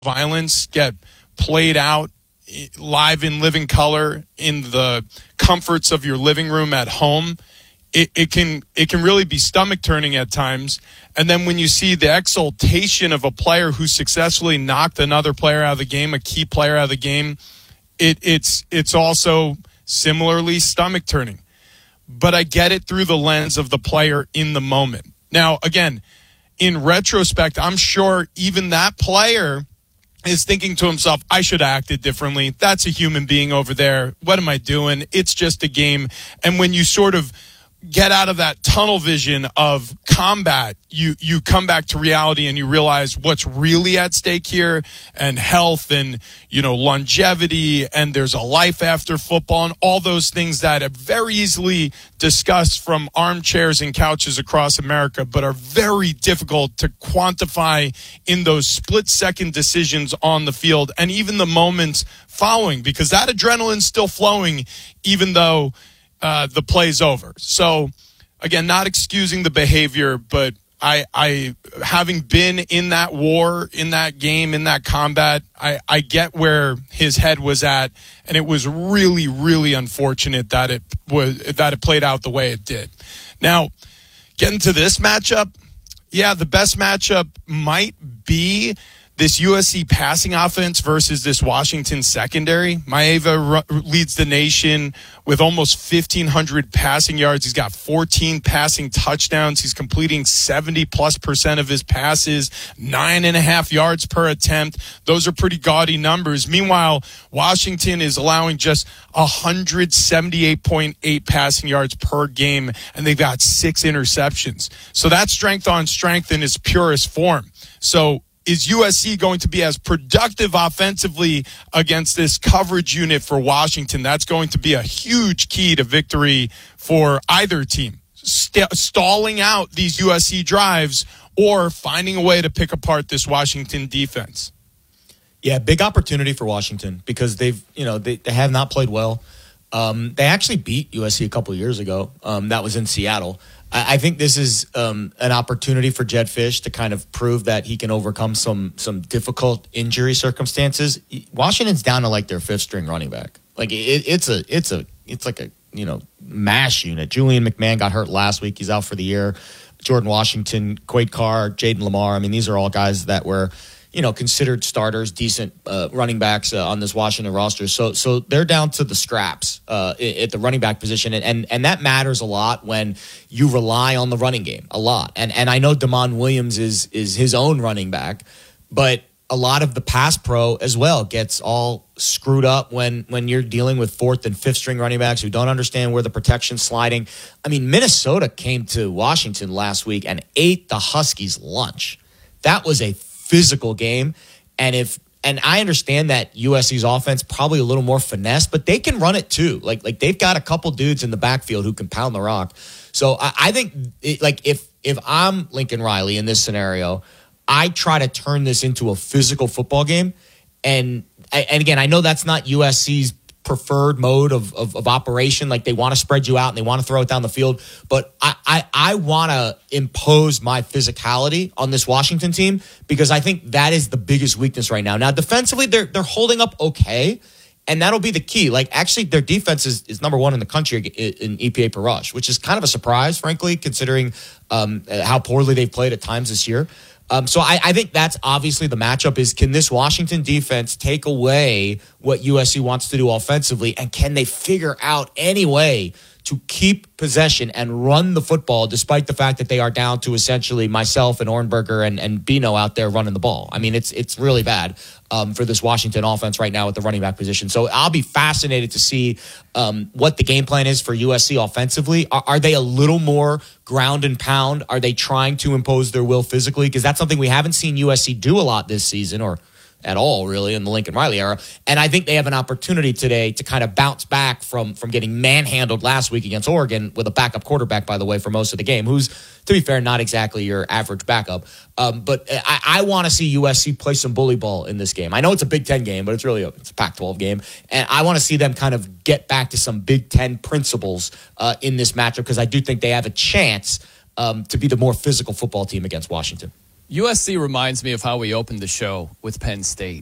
violence get played out live in living color in the comforts of your living room at home, it can really be stomach turning at times. And then when you see the exultation of a player who successfully knocked another player out of the game, a key player out of the game, it's also similarly stomach turning. But I get it through the lens of the player in the moment. Now, again, in retrospect, I'm sure even that player is thinking to himself, I should have acted differently. That's a human being over there. What am I doing? It's just a game. And when you sort of get out of that tunnel vision of combat, you come back to reality and you realize what's really at stake here, and health and, longevity, and there's a life after football, and all those things that are very easily discussed from armchairs and couches across America, but are very difficult to quantify in those split-second decisions on the field and even the moments following, because that adrenaline's still flowing even though the play's over. So, again, not excusing the behavior, but I having been in that war, in that game, in that combat, I get where his head was at, and it was really, really unfortunate that it played out the way it did. Now, getting to this matchup, yeah, the best matchup might be this USC passing offense versus this Washington secondary. Maeva leads the nation with almost 1,500 passing yards. He's got 14 passing touchdowns. He's completing 70+% of his passes, 9.5 yards per attempt. Those are pretty gaudy numbers. Meanwhile, Washington is allowing just 178.8 passing yards per game, and they've got 6 interceptions. So that's strength on strength in its purest form. So is USC going to be as productive offensively against this coverage unit for Washington? That's going to be a huge key to victory for either team. Stalling out these USC drives or finding a way to pick apart this Washington defense. Yeah, big opportunity for Washington because they have not played well. They actually beat USC a couple of years ago. That was in Seattle. I think this is an opportunity for Jedd Fisch to kind of prove that he can overcome some difficult injury circumstances. Washington's down to like their 5th string running back. Like it's like a mash unit. Julian McMahon got hurt last week. He's out for the year. Jordan Washington, Quade Carr, Jaden Lamar. I mean, these are all guys that were considered starters, decent running backs on this Washington roster. So they're down to the scraps at the running back position. And that matters a lot when you rely on the running game a lot. And I know Damon Williams is his own running back, but a lot of the pass pro as well gets all screwed up when you're dealing with 4th and 5th string running backs who don't understand where the protection's sliding. I mean, Minnesota came to Washington last week and ate the Huskies' lunch. That was a physical game, and I understand that USC's offense probably a little more finesse, but they can run it too. Like they've got a couple dudes in the backfield who can pound the rock. So I think if I'm Lincoln Riley in this scenario, I try to turn this into a physical football game. And again, I know that's not USC's preferred mode of operation. Like they want to spread you out and they want to throw it down the field. But I want to impose my physicality on this Washington team because I think that is the biggest weakness right now. Now, defensively, they're holding up okay, and that'll be the key. Like actually, their defense is number 1 in the country in EPA per rush, which is kind of a surprise, frankly, considering how poorly they've played at times this year. So I think that's obviously the matchup is, can this Washington defense take away what USC wants to do offensively, and can they figure out any way to keep possession and run the football despite the fact that they are down to essentially myself and Ornberger and Bino out there running the ball. I mean, it's really bad for this Washington offense right now at the running back position. So I'll be fascinated to see what the game plan is for USC offensively. Are they a little more ground and pound? Are they trying to impose their will physically? Because that's something we haven't seen USC do a lot this season, or at all, really, in the Lincoln Riley era. And I think they have an opportunity today to kind of bounce back from getting manhandled last week against Oregon with a backup quarterback, by the way, for most of the game, who's, to be fair, not exactly your average backup. But I want to see USC play some bully ball in this game. I know it's a Big Ten game, but it's really it's a Pac-12 game. And I want to see them kind of get back to some Big Ten principles in this matchup, because I do think they have a chance to be the more physical football team against Washington. USC reminds me of how we opened the show with Penn State.